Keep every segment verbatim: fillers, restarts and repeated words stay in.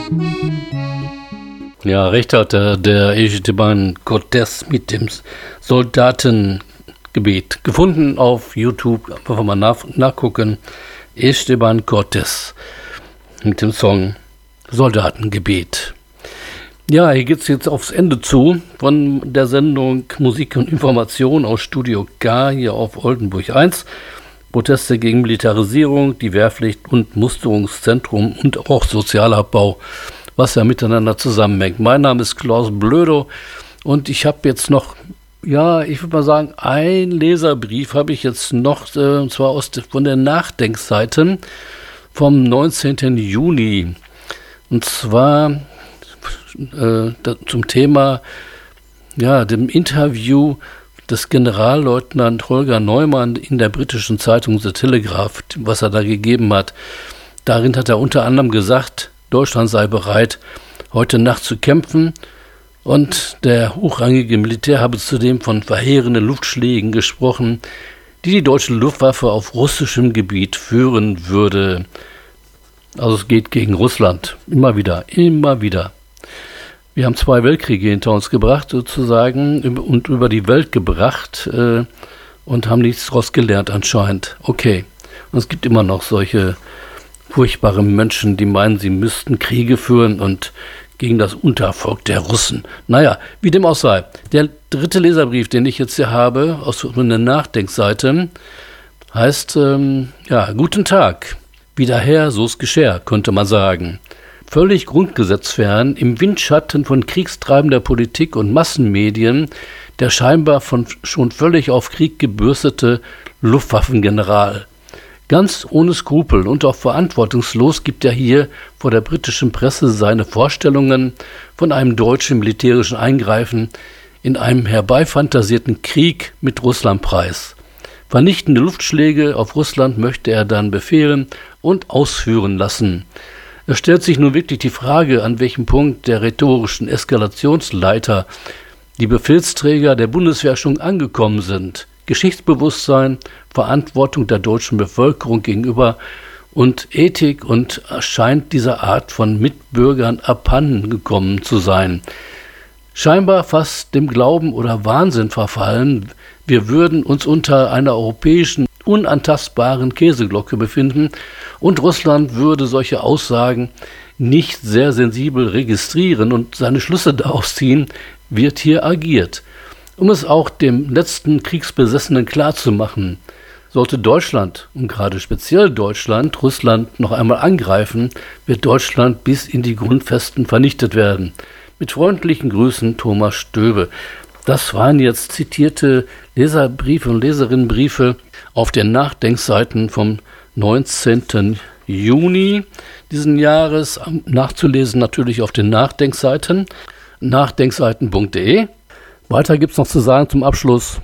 Ja, recht hat der, der Esteban Cortés mit dem Soldatengebet. Gefunden auf YouTube, einfach mal nach, nachgucken. Esteban Cortés mit dem Song Soldatengebet. Ja, hier geht es jetzt aufs Ende zu von der Sendung Musik und Information aus Studio K hier auf Oldenburg eins. Proteste gegen Militarisierung, die Wehrpflicht und Musterungszentrum und auch Sozialabbau, was ja miteinander zusammenhängt. Mein Name ist Klaus Blödo und ich habe jetzt noch, ja, ich würde mal sagen, ein Leserbrief habe ich jetzt noch, äh, und zwar aus de, von der Nachdenkseite vom neunzehnten Juni. Und zwar äh, da, zum Thema, ja, dem Interview des Generalleutnant Holger Neumann in der britischen Zeitung The Telegraph, was er da gegeben hat. Darin hat er unter anderem gesagt, Deutschland sei bereit, heute Nacht zu kämpfen, und der hochrangige Militär habe zudem von verheerenden Luftschlägen gesprochen, die die deutsche Luftwaffe auf russischem Gebiet führen würde. Also es geht gegen Russland. Immer wieder, immer wieder. Wir haben zwei Weltkriege hinter uns gebracht, sozusagen, und über die Welt gebracht äh, und haben nichts daraus gelernt anscheinend. Okay. Und es gibt immer noch solche furchtbare Menschen, die meinen, sie müssten Kriege führen und gegen das Untervolk der Russen. Naja, wie dem auch sei. Der dritte Leserbrief, den ich jetzt hier habe, aus einer Nachdenkseite, heißt, ähm, ja, guten Tag. Wieder her, so's geschah, könnte man sagen. Völlig grundgesetzfern, im Windschatten von kriegstreibender Politik und Massenmedien, der scheinbar von schon völlig auf Krieg gebürstete Luftwaffengeneral. Ganz ohne Skrupel und auch verantwortungslos gibt er hier vor der britischen Presse seine Vorstellungen von einem deutschen militärischen Eingreifen in einem herbeifantasierten Krieg mit Russland preis. Vernichtende Luftschläge auf Russland möchte er dann befehlen und ausführen lassen. Es stellt sich nun wirklich die Frage, an welchem Punkt der rhetorischen Eskalationsleiter die Befehlsträger der Bundeswehr schon angekommen sind. Geschichtsbewusstsein, Verantwortung der deutschen Bevölkerung gegenüber und Ethik und scheint dieser Art von Mitbürgern abhanden gekommen zu sein. Scheinbar fast dem Glauben oder Wahnsinn verfallen, wir würden uns unter einer europäischen, unantastbaren Käseglocke befinden und Russland würde solche Aussagen nicht sehr sensibel registrieren und seine Schlüsse daraus ziehen, wird hier agiert. Um es auch dem letzten Kriegsbesessenen klarzumachen, sollte Deutschland, und gerade speziell Deutschland, Russland noch einmal angreifen, wird Deutschland bis in die Grundfesten vernichtet werden. Mit freundlichen Grüßen, Thomas Stöbe. Das waren jetzt zitierte Leserbriefe und Leserinnenbriefe auf den Nachdenkseiten vom neunzehnten Juni diesen Jahres. Nachzulesen natürlich auf den Nachdenkseiten, nachdenkseiten punkt de. Weiter gibt es noch zu sagen zum Abschluss,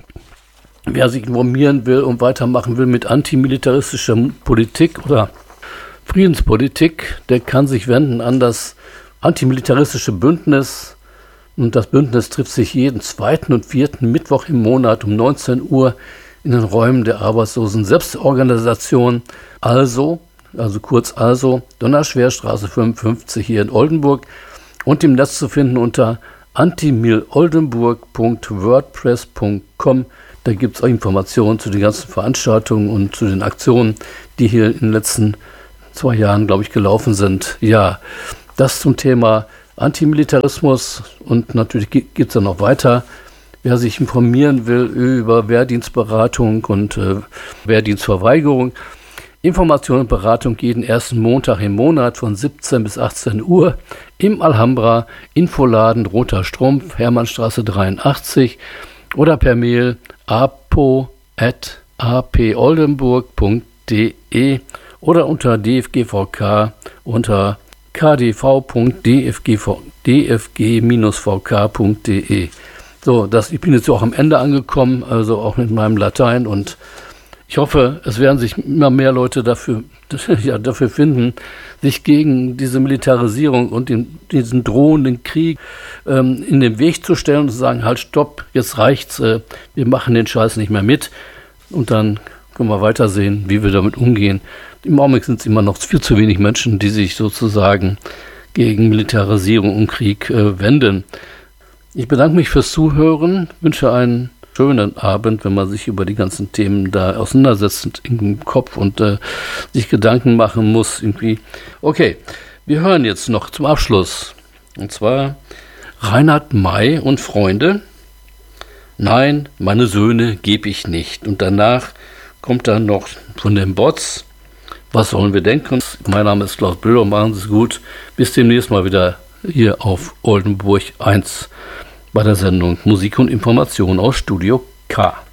wer sich informieren will und weitermachen will mit antimilitaristischer Politik oder Friedenspolitik, der kann sich wenden an das antimilitaristische Bündnis. Und das Bündnis trifft sich jeden zweiten und vierten Mittwoch im Monat um neunzehn Uhr in den Räumen der Arbeitslosen Selbstorganisation. Also, also kurz also, Donnerschwerstraße fünfundfünfzig hier in Oldenburg und im Netz zu finden unter antimiloldenburg punkt wordpress punkt com. Da gibt es auch Informationen zu den ganzen Veranstaltungen und zu den Aktionen, die hier in den letzten zwei Jahren, glaube ich, gelaufen sind. Ja, das zum Thema Antimilitarismus, und natürlich gibt es dann noch weiter. Wer sich informieren will über Wehrdienstberatung und äh, Wehrdienstverweigerung, Information und Beratung jeden ersten Montag im Monat von siebzehn bis achtzehn Uhr im Alhambra, Infoladen Roter Strumpf, Hermannstraße dreiundachtzig oder per Mail apo at apoldenburg punkt de oder unter D F G V K unter k d v punkt d f g v k punkt de. So, das, ich bin jetzt auch am Ende angekommen, also auch mit meinem Latein, und ich hoffe, es werden sich immer mehr Leute dafür, ja, dafür finden, sich gegen diese Militarisierung und den, diesen drohenden Krieg ähm, in den Weg zu stellen und zu sagen, halt, stopp, jetzt reicht's, äh, wir machen den Scheiß nicht mehr mit, und dann können wir weitersehen, wie wir damit umgehen. Im Augenblick sind es immer noch viel zu wenig Menschen, die sich sozusagen gegen Militarisierung und Krieg äh, wenden. Ich bedanke mich fürs Zuhören, wünsche einen schönen Abend, wenn man sich über die ganzen Themen da auseinandersetzt im Kopf und äh, sich Gedanken machen muss irgendwie. Okay, wir hören jetzt noch zum Abschluss, und zwar Reinhard May und Freunde. Nein, meine Söhne gebe ich nicht. Und danach kommt dann noch von den Bots. Was sollen wir denken? Mein Name ist Klaus Böhler, machen Sie es gut. Bis demnächst mal wieder hier auf Oldenburg eins bei der Sendung Musik und Information aus Studio K.